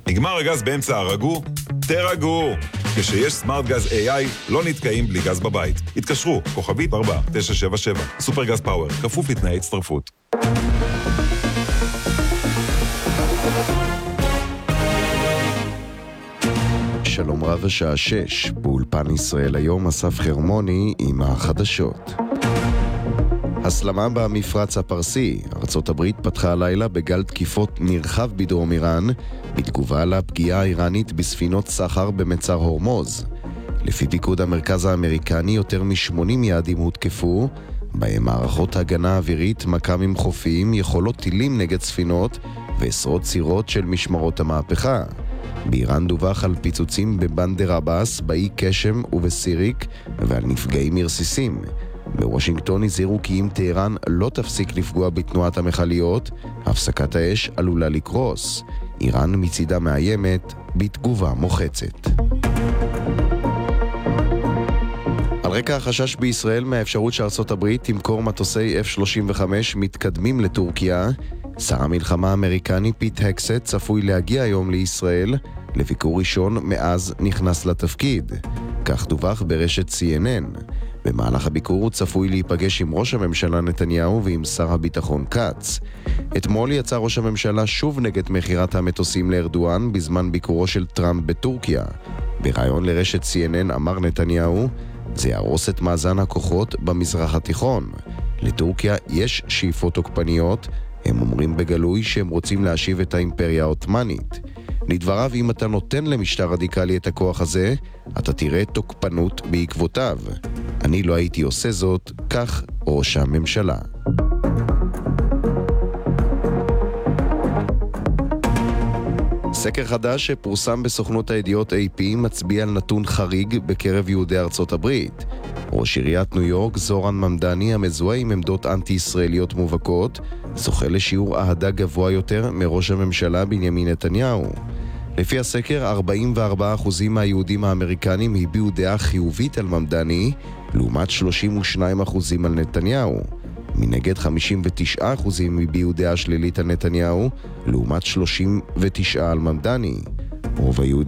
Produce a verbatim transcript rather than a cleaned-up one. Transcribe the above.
נגמר הגז באמצע הרגו? תרגו! כשיש סמארט גז איי איי, לא נתקעים בלי גז בבית. התקשרו, כוכבית ארבע תשע שבע שבע. סופר גז פאוור, כפוף לתנאי הצטרפות. שלום רב, השעה שש, באולפן ישראל היום, אסף חרמוני עם החדשות. הסלמה במפרץ הפרסי. ארצות הברית פתחה הלילה בגל תקיפות נרחב בדרום איראן, בתגובה לפגיעה האיראנית בספינות סחר במצר הורמוז. לפי פיקוד המרכז האמריקני, יותר מ-שמונים יעדים הותקפו, בהם מערכות הגנה אווירית, מכ"מים חופיים, יכולות טילים נגד ספינות ועשרות צירות של משמרות המהפכה. באיראן דווח על פיצוצים בבנדר עבאס, באי קשם ובסיריק, ועל נפגעים מרסיסים. בוושינגטון הזהירו כי אם טהרן לא תפסיק לפגוע בתנועת המחליות, הפסקת האש עלולה לקרוס. איראן מצידה מאיימת בתגובה מוחצת. על רקע החשש בישראל מהאפשרות שארצות הברית תמכור מטוסי אף שלושים וחמש מתקדמים לטורקיה, שר המלחמה האמריקני פיט הקסט צפוי להגיע היום לישראל לביקור ראשון מאז נכנס לתפקיד. כך דווח ברשת סי אן אן. במהלך הביקור הוא צפוי להיפגש עם ראש הממשלה נתניהו ועם שר הביטחון קץ. אתמול יצא ראש הממשלה שוב נגד מחירת המטוסים לארדואן בזמן ביקורו של טראמפ בטורקיה. בראיון לרשת סי אן אן אמר נתניהו, זה יהרוס את מאזן הכוחות במזרח התיכון. לטורקיה יש שאיפות תוקפניות, הם אומרים בגלוי שהם רוצים להשיב את האימפריה העות'מאנית. לדבריו, אם אתה נותן למשטר רדיקלי את הכוח הזה, אתה תראה תוקפנות בעקבותיו. אני לא הייתי עושה זאת, כך ראש הממשלה. סקר חדש שפורסם בסוכנות הידיעות איי פי מצביע על נתון חריג בקרב יהודי ארצות הברית. ראש עיריית ניו יורק זורן ממדני, המזוהה עם עמדות אנטי-ישראליות מובהקות, זוכה לשיעור אהדה גבוה יותר מראש הממשלה בנימין נתניהו. לפי הסקר, ארבעים וארבעה אחוז מהיהודים האמריקנים הביעו דעה חיובית על ממדני, לעומת שלושים ושניים אחוז על נתניהו. מנגד חמישים ותשעה אחוז הביעו דעה שלילית על נתניהו, לעומת שלושים ותשעה על ממדני. רוב היהודים